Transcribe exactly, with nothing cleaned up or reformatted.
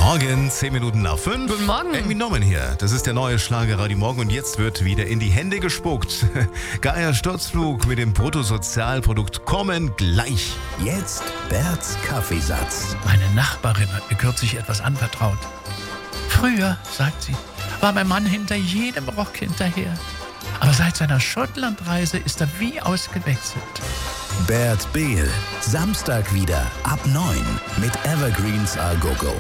Morgen, zehn Minuten nach fünf. Guten Morgen. Amy Norman hier. Das ist der neue Schlagerradio Morgen und jetzt wird wieder in die Hände gespuckt. Geier Sturzflug mit dem Bruttosozialprodukt kommen gleich. Jetzt Berts Kaffeesatz. Meine Nachbarin hat mir kürzlich etwas anvertraut. Früher, sagt sie, war mein Mann hinter jedem Rock hinterher. Aber seit seiner Schottlandreise ist er wie ausgewechselt. Bert Behl. Samstag wieder ab neun mit Evergreens A Go Go.